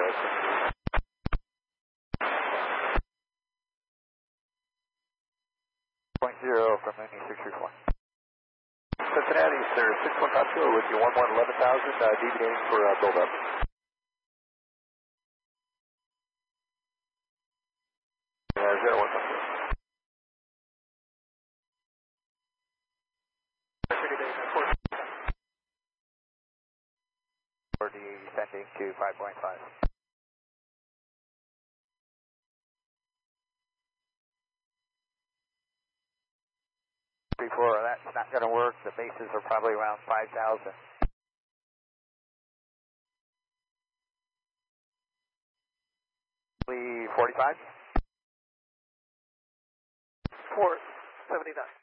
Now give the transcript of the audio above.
Point 0 from 9634. Cincinnati, sir, 6150 with you, 11,000, deviating for build-up. 0150. For descending to 5.5. Before that's not going to work, the bases are probably around 5,000. 45? 479.